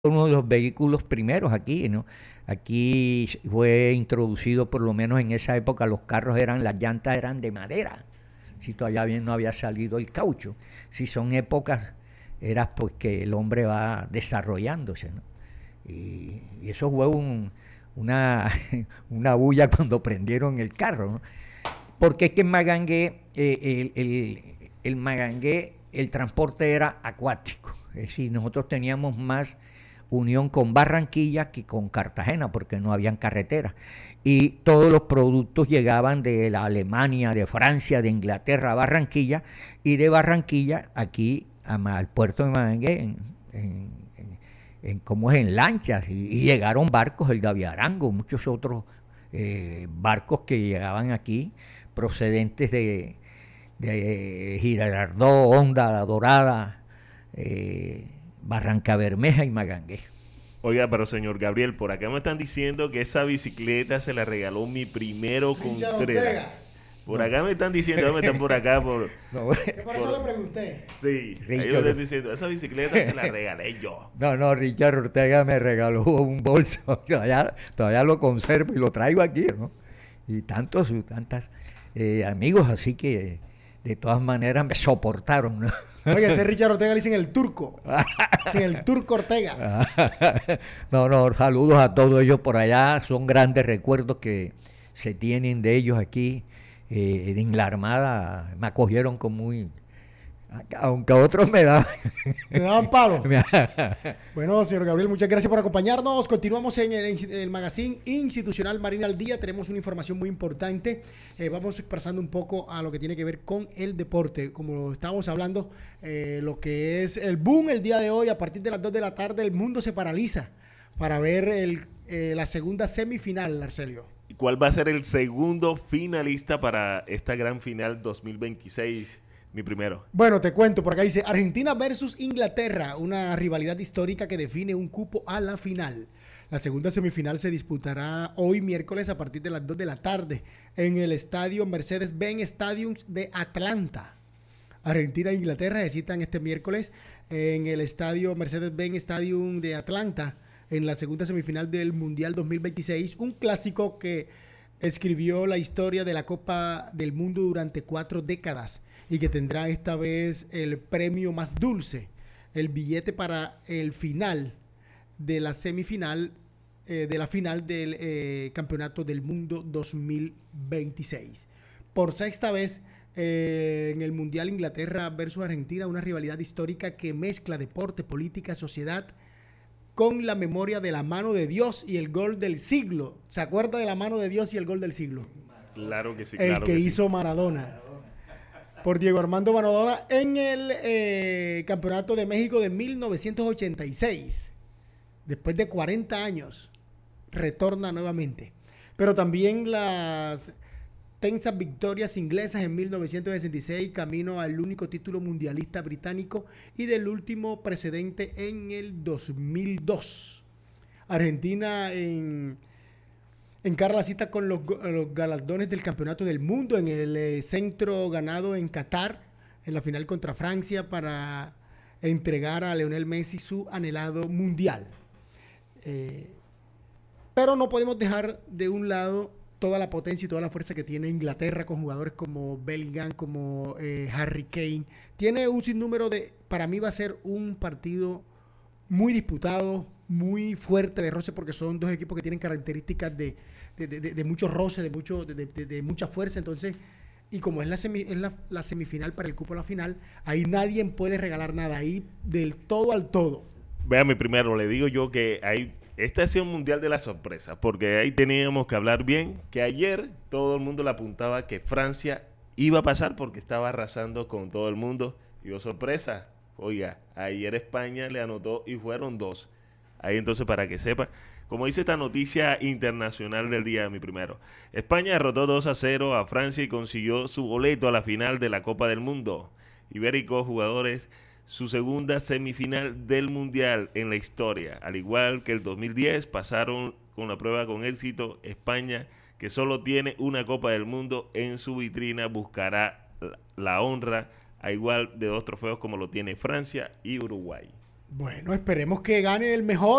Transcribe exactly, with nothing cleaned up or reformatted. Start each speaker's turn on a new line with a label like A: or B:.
A: uno de los vehículos primeros aquí, ¿no? Aquí fue introducido, por lo menos en esa época, los carros eran, las llantas eran de madera, si todavía bien no había salido el caucho. Si son épocas, era pues que el hombre va desarrollándose, ¿no? Y, y eso fue un, una, una bulla cuando prendieron el carro, ¿no? Porque es que en Magangué, eh, el, el, el Magangué, el transporte era acuático. Es decir, nosotros teníamos más unión con Barranquilla que con Cartagena, porque no habían carreteras. Y todos los productos llegaban de la Alemania, de Francia, de Inglaterra a Barranquilla, y de Barranquilla aquí a, al puerto de Magangué, en, en, en, en, como es en lanchas, y, y llegaron barcos, el Daviarango, muchos otros eh, barcos que llegaban aquí, procedentes de, de Girardot, Honda, La Dorada, eh, Barranca Bermeja y Magangué.
B: Oiga, pero señor Gabriel, por acá me están diciendo que esa bicicleta se la regaló mi primero Contreras. Por no. Acá me están diciendo, me están por acá por...
C: No, ¿qué por eso le pregunté?
B: Sí, Richard. Ellos me están diciendo, esa bicicleta se la regalé yo.
A: No, no, Richard Ortega me regaló un bolso, todavía, todavía lo conservo y lo traigo aquí, ¿no? Y tantos, tantas eh, amigos, así que de todas maneras me soportaron, ¿no?
C: Oye, ese Richard Ortega le dicen el turco. Dicen el turco Ortega.
A: No, no, saludos a todos ellos por allá. Son grandes recuerdos que se tienen de ellos aquí. Eh, en la Armada me acogieron con muy... Aunque a otros me daban...
C: Me daban palo. Bueno, señor Gabriel, muchas gracias por acompañarnos. Continuamos en el, en el magazine institucional Marina al Día. Tenemos una información muy importante. Eh, vamos pasando un poco a lo que tiene que ver con el deporte. Como estábamos hablando, eh, lo que es el boom el día de hoy, a partir de las dos de la tarde, el mundo se paraliza para ver el, eh, la segunda semifinal, Arcelio.
B: ¿Cuál va a ser el segundo finalista para esta gran final dos mil veintiséis? Mi primero.
C: Bueno, te cuento, por acá dice Argentina versus Inglaterra, una rivalidad histórica que define un cupo a la final. La segunda semifinal se disputará hoy miércoles a partir de las dos de la tarde en el estadio Mercedes-Benz Stadium de Atlanta. Argentina e Inglaterra se citan este miércoles en el estadio Mercedes-Benz Stadium de Atlanta en la segunda semifinal del Mundial dos mil veintiséis, un clásico que escribió la historia de la Copa del Mundo durante cuatro décadas y que tendrá esta vez el premio más dulce, el billete para el final de la semifinal, eh, de la final del eh, Campeonato del Mundo dos mil veintiséis. Por sexta vez eh, en el Mundial, Inglaterra versus Argentina, una rivalidad histórica que mezcla deporte, política, sociedad, con la memoria de la mano de Dios y el gol del siglo. ¿Se acuerda de la mano de Dios y el gol del siglo?
B: Claro que sí.
C: El
B: claro
C: que,
B: que
C: hizo
B: sí.
C: Maradona. Por Diego Armando Maradona en el eh, Campeonato de México de mil novecientos ochenta y seis. Después de cuarenta años, retorna nuevamente. Pero también las tensas victorias inglesas en mil novecientos sesenta y seis, camino al único título mundialista británico, y del último precedente en el dos mil dos. Argentina en... encara la cita con los, los galardones del Campeonato del Mundo en el eh, centro ganado en Qatar, en la final contra Francia, para entregar a Lionel Messi su anhelado mundial. Eh, pero no podemos dejar de un lado toda la potencia y toda la fuerza que tiene Inglaterra con jugadores como Bellingham, como eh, Harry Kane. Tiene un sinnúmero de... Para mí va a ser un partido muy disputado, muy fuerte de roce, porque son dos equipos que tienen características de, de, de, de, de mucho roce, de, mucho, de, de, de mucha fuerza. Entonces, y como es, la, semi, es la, la semifinal para el cupo a la final, ahí nadie puede regalar nada, ahí del todo al todo.
B: Vea, mi primero, le digo yo que hay... Este ha sido un mundial de la sorpresa, porque ahí teníamos que hablar bien, que ayer todo el mundo le apuntaba que Francia iba a pasar porque estaba arrasando con todo el mundo. Y oh, sorpresa, oiga, ayer España le anotó y fueron dos. Ahí entonces, para que sepa, como dice esta noticia internacional del día, mi primero, España derrotó dos a cero a Francia y consiguió su boleto a la final de la Copa del Mundo. Ibéricos jugadores, su segunda semifinal del Mundial en la historia. Al igual que el dos mil diez, pasaron con la prueba con éxito. España, que solo tiene una Copa del Mundo en su vitrina, buscará la honra a igual de dos trofeos como lo tiene Francia y Uruguay.
C: Bueno, esperemos que gane el mejor.